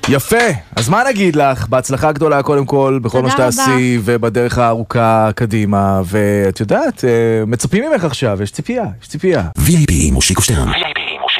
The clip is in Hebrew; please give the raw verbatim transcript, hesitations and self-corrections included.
יפה, אז מה נגיד לך? בהצלחה גדולה קודם כל, בכל מה שתעשי, ובדרך הארוכה קדימה, ואת יודעת, מצפים ממך עכשיו, יש ציפייה, יש ציפייה. וי איי פי מושיקו שטרן